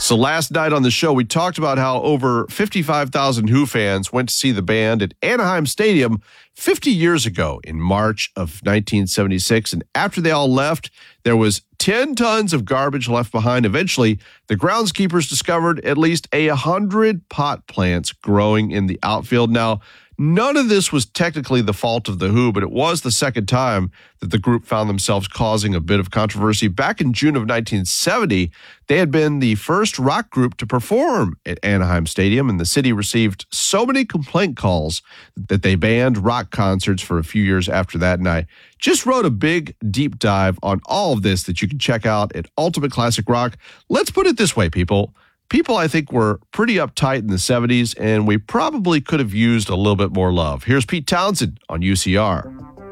So last night on the show, we talked about how over 55,000 Who fans went to see the band at Anaheim Stadium 50 years ago in March of 1976. And after they all left, there was 10 tons of garbage left behind. Eventually, the groundskeepers discovered at least 100 pot plants growing in the outfield. Now, none of this was technically the fault of The Who, but it was the second time that the group found themselves causing a bit of controversy. Back in June of 1970, they had been the first rock group to perform at Anaheim Stadium, and the city received so many complaint calls that they banned rock concerts for a few years after that. And I just wrote a big deep dive on all of this that you can check out at Ultimate Classic Rock. Let's put it this way, people. People, I think, were pretty uptight in the 70s, and we probably could have used a little bit more love. Here's Pete Townsend on UCR.